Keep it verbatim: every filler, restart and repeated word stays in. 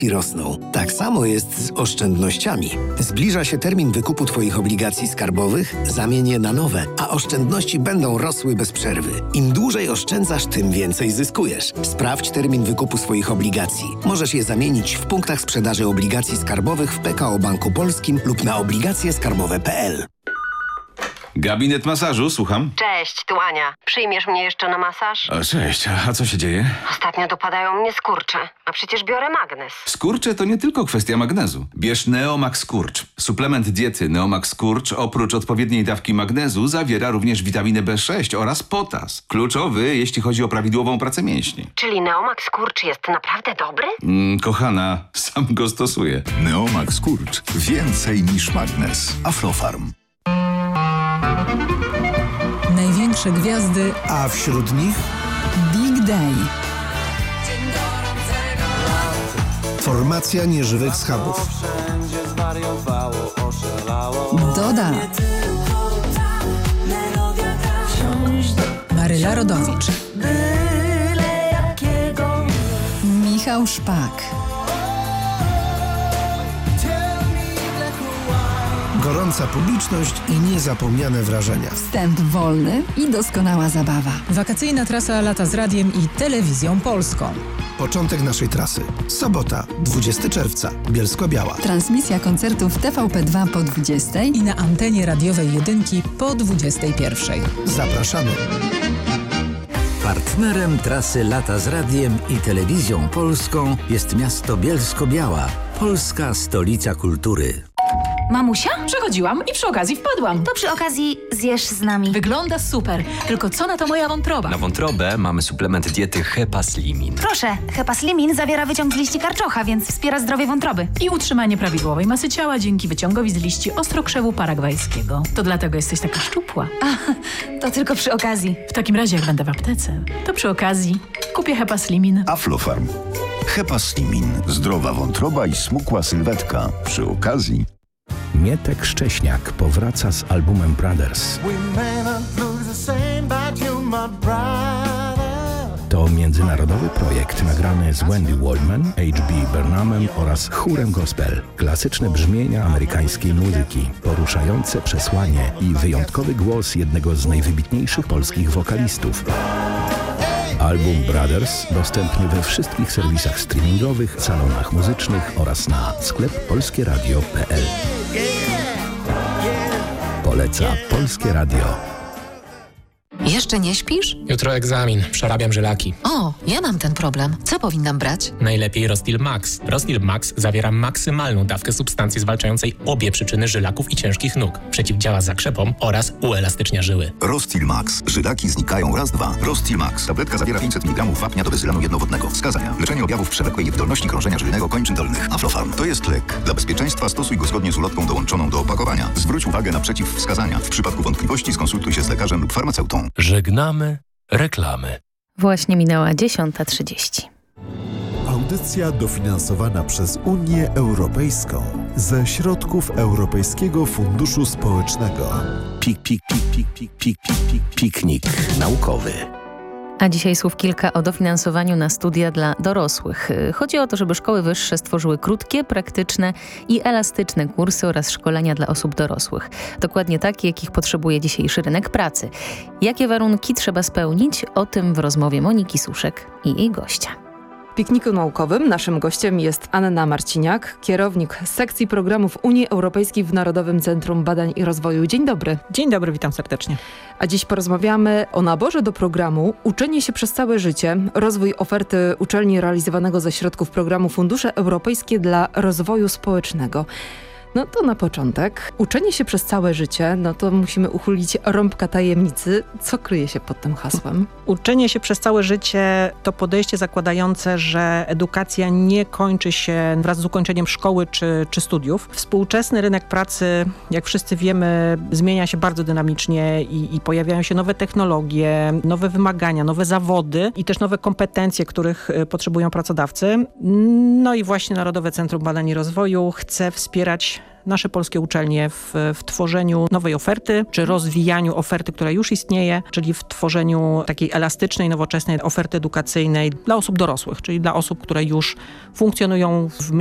i rosną. Tak samo jest z oszczędnościami. Zbliża się termin wykupu Twoich obligacji skarbowych, zamień je na nowe, a oszczędności będą rosły bez przerwy. Im dłużej oszczędzasz, tym więcej zyskujesz. Sprawdź termin wykupu swoich obligacji. Możesz je zamienić w punktach sprzedaży obligacji skarbowych w P K O Banku Polskim lub na obligacje skarbowe kropka p l. Gabinet masażu, słucham. Cześć, tu Ania. Przyjmiesz mnie jeszcze na masaż? O, cześć, a co się dzieje? Ostatnio dopadają mnie skurcze, a przecież biorę magnes. Skurcze to nie tylko kwestia magnezu. Bierz Neomax Skurcz. Suplement diety Neomax Skurcz oprócz odpowiedniej dawki magnezu zawiera również witaminę B sześć oraz potas. Kluczowy, jeśli chodzi o prawidłową pracę mięśni. Czyli Neomax Skurcz jest naprawdę dobry? Mm, kochana, sam go stosuję. Neomax Skurcz. Więcej niż magnes. Aflofarm. Największe gwiazdy, A wśród nich Big Day. formacja nieżywych schabów. Doda. Maryla Rodowicz. Michał Szpak. Gorąca publiczność i niezapomniane wrażenia. Wstęp wolny i doskonała zabawa. Wakacyjna trasa lata z radiem i telewizją polską. Początek naszej trasy. Sobota, dwudziestego czerwca. Bielsko-Biała. Transmisja koncertów T V P dwa po dwudziestej I na antenie radiowej jedynki po dwudziestej pierwszej. Zapraszamy. Partnerem trasy Lata z Radiem i Telewizją Polską jest miasto Bielsko-Biała, polska stolica kultury. Mamusia? Przechodziłam i przy okazji wpadłam. To przy okazji zjesz z nami. Wygląda super, tylko co na to moja wątroba? Na wątrobę mamy suplement diety Hepaslimin. Proszę, Hepaslimin zawiera wyciąg z liści karczocha, więc wspiera zdrowie wątroby. I utrzymanie prawidłowej masy ciała dzięki wyciągowi z liści ostrokrzewu paragwajskiego. To dlatego jesteś taka szczupła. A, to tylko przy okazji. W takim razie jak będę w aptece, to przy okazji kupię Hepaslimin. Aflofarm. Hepaslimin. Zdrowa wątroba i smukła sylwetka. Przy okazji. Mietek Szcześniak powraca z albumem Brothers. To międzynarodowy projekt nagrany z Wendy Waldman, H B Burnhamem oraz chórem gospel. Klasyczne brzmienia amerykańskiej muzyki, poruszające przesłanie i wyjątkowy głos jednego z najwybitniejszych polskich wokalistów. Album Brothers dostępny we wszystkich serwisach streamingowych, salonach muzycznych oraz na sklep polskie radio kropka p l. Poleca Polskie Radio. Jeszcze nie śpisz? Jutro egzamin, przerabiam żylaki. O, ja mam ten problem. Co powinnam brać? Najlepiej Rostil Max. Rostil Max zawiera maksymalną dawkę substancji zwalczającej obie przyczyny żylaków i ciężkich nóg. Przeciwdziała zakrzepom oraz uelastycznia żyły. Rostil Max. Żylaki znikają raz, dwa. Rostil Max. Tabletka zawiera pięćset miligramów wapnia do bezylanu jednowodnego. Wskazania. Leczenie objawów przewlekłej niewydolności krążenia żylnego kończyn dolnych. Aflofarm. To jest lek. Dla bezpieczeństwa stosuj go zgodnie z ulotką dołączoną do opakowania. Zwróć uwagę na przeciwwskazania. W przypadku wątpliwości skonsultuj się z lekarzem lub farmaceutą. Żegnamy reklamy. Właśnie minęła dziesiąta trzydzieści. Audycja dofinansowana przez Unię Europejską ze środków Europejskiego Funduszu Społecznego. Pik, pik, pik, pik, pik, pik, pik, pik, piknik naukowy. A dzisiaj słów kilka o dofinansowaniu na studia dla dorosłych. Chodzi o to, żeby szkoły wyższe stworzyły krótkie, praktyczne i elastyczne kursy oraz szkolenia dla osób dorosłych. Dokładnie takie, jakich potrzebuje dzisiejszy rynek pracy. Jakie warunki trzeba spełnić? O tym w rozmowie Moniki Suszek i jej gościa. W Pikniku Naukowym naszym gościem jest Anna Marciniak, kierownik sekcji programów Unii Europejskiej w Narodowym Centrum Badań i Rozwoju. Dzień dobry. Dzień dobry, witam serdecznie. A dziś porozmawiamy o naborze do programu Uczenie się przez całe życie, rozwój oferty uczelni realizowanego ze środków programu Fundusze Europejskie dla Rozwoju Społecznego. No to na początek. Uczenie się przez całe życie, no to musimy uchylić rąbka tajemnicy. Co kryje się pod tym hasłem? Uczenie się przez całe życie to podejście zakładające, że edukacja nie kończy się wraz z ukończeniem szkoły czy, czy studiów. Współczesny rynek pracy, jak wszyscy wiemy, zmienia się bardzo dynamicznie i, i pojawiają się nowe technologie, nowe wymagania, nowe zawody i też nowe kompetencje, których potrzebują pracodawcy. No i właśnie Narodowe Centrum Badań i Rozwoju chce wspierać nasze polskie uczelnie w, w tworzeniu nowej oferty, czy rozwijaniu oferty, która już istnieje, czyli w tworzeniu takiej elastycznej, nowoczesnej oferty edukacyjnej dla osób dorosłych, czyli dla osób, które już funkcjonują w